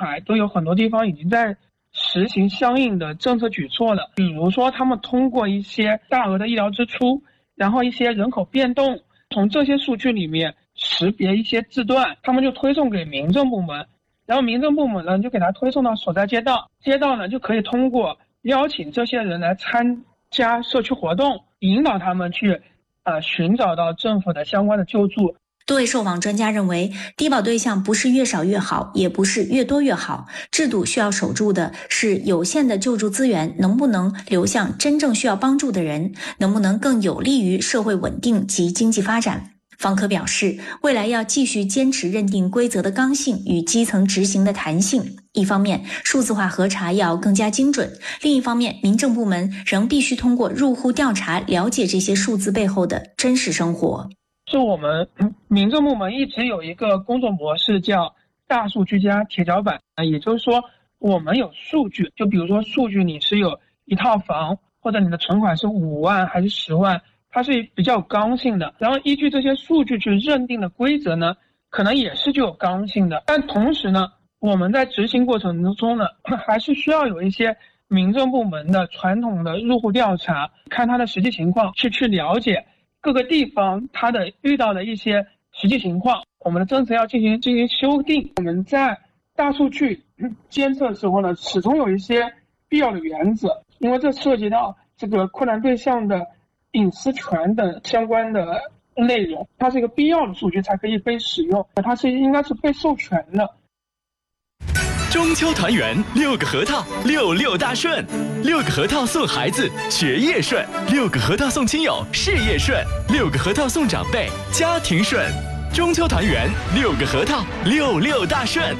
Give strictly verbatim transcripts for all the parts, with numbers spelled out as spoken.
海都有很多地方已经在实行相应的政策举措了，比如说他们通过一些大额的医疗支出，然后一些人口变动，从这些数据里面识别一些字段，他们就推送给民政部门，然后民政部门呢就给他推送到所在街道，街道呢就可以通过邀请这些人来参加社区活动，引导他们去呃寻找到政府的相关的救助。 多位受访专家认为，低保对象不是越少越好，也不是越多越好，制度需要守住的是有限的救助资源能不能流向真正需要帮助的人，能不能更有利于社会稳定及经济发展。方可表示，未来要继续坚持认定规则的刚性与基层执行的弹性。一方面，数字化核查要更加精准；另一方面，民政部门仍必须通过入户调查了解这些数字背后的真实生活。 是我们民政部门一直有一个工作模式叫大数据加铁脚板，也就是说我们有数据，就比如说数据你是有一套房，或者你的存款是五万还是十万，它是比较有刚性的，然后依据这些数据去认定的规则呢，可能也是具有刚性的。但同时呢，我们在执行过程中呢，还是需要有一些民政部门的传统的入户调查，看它的实际情况，去去了解各个地方它的遇到的一些实际情况，我们的政策要进行进行修订。我们在大数据监测的时候呢，始终有一些必要的原则，因为这涉及到这个困难对象的隐私权等相关的内容，它是一个必要的数据才可以被使用，它是应该是被授权的。 中秋团圆，六个核桃，六六大顺。六个核桃送孩子，学业顺；六个核桃送亲友，事业顺；六个核桃送长辈，家庭顺。中秋团圆，六个核桃，六六大顺。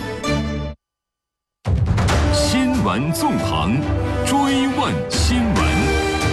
新闻纵横，追问新闻。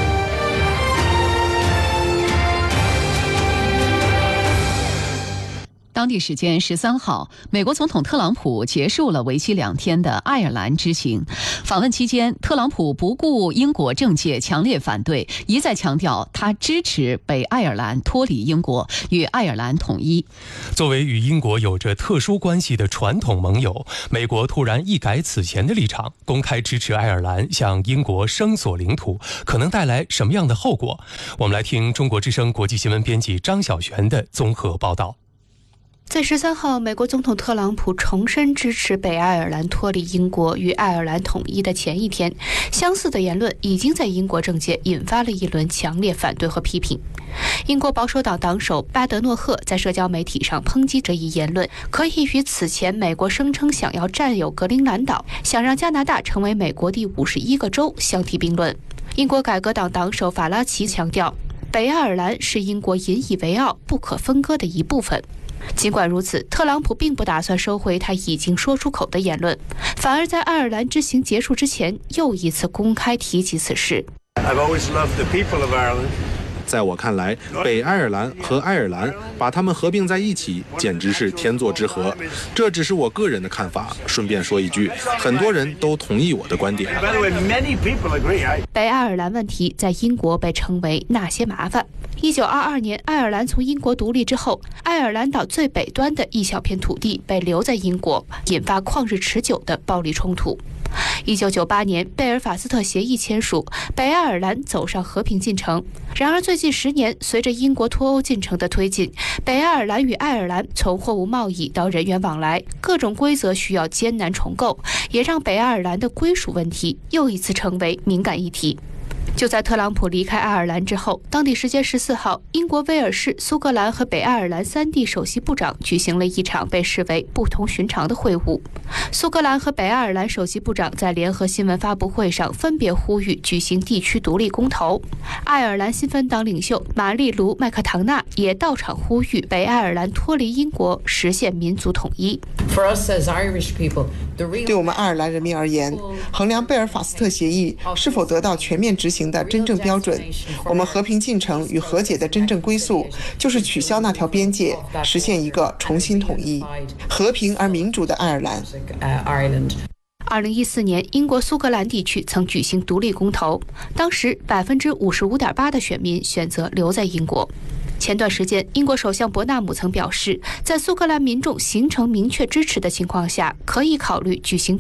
当地时间十三号，美国总统特朗普结束了为期两天的爱尔兰之行。访问期间，特朗普不顾英国政界强烈反对，一再强调他支持北爱尔兰脱离英国，与爱尔兰统一。 作为与英国有着特殊关系的传统盟友，美国突然一改此前的立场，公开支持爱尔兰向英国声索领土，可能带来什么样的后果？我们来听中国之声国际新闻编辑张晓璇的综合报道。 在十三号，美国总统特朗普重申支持北爱尔兰脱离英国与爱尔兰统一的前一天，相似的言论已经在英国政界引发了一轮强烈反对和批评。英国保守党党首巴德诺赫在社交媒体上抨击这一言论，可以与此前美国声称想要占有格陵兰岛、想让加拿大成为美国第五十一个州相提并论。英国改革党党首法拉奇强调，北爱尔兰是英国引以为傲、不可分割的一部分。尽管如此，特朗普并不打算收回他已经说出口的言论，反而在爱尔兰之行结束之前又一次公开提及此事。 在我看来，北爱尔兰和爱尔兰把他们合并在一起，简直是天作之合。这只是我个人的看法。顺便说一句，很多人都同意我的观点。 北爱尔兰问题在英国被称为那些麻烦。一九二二年，爱尔兰从英国独立之后，爱尔兰岛最北端的一小片土地被留在英国，引发旷日持久的暴力冲突。一九九八年，贝尔法斯特协议签署，北爱尔兰走上和平进程。然而，最近十年，随着英国脱欧进程的推进，北爱尔兰与爱尔兰从货物贸易到人员往来，各种规则需要艰难重构，也让北爱尔兰的归属问题又一次成为敏感议题。就在特朗普离开爱尔兰之后，当地时间十四号，英国、威尔士、苏格兰和北爱尔兰三地首席部长举行了一场被视为不同寻常的会晤。苏格兰和北爱尔兰首席部长在联合新闻发布会上分别呼吁举行地区独立公投。爱尔兰新芬党领袖玛丽卢·麦克唐纳也到场呼吁北爱尔兰脱离英国，实现民族统一。 对我们爱尔兰人民而言，衡量贝尔法斯特协议是否得到全面执行的真正标准，我们和平进程与和解的真正归宿就是取消那条边界，实现一个重新统一、和平而民主的爱尔兰。 二零一四年，英国苏格兰地区曾举行独立公投，当时百分之五十五点八的选民选择留在英国。前段时间，英国首相伯纳姆曾表示，在苏格兰民众形成明确支持的情况下，可以考虑举行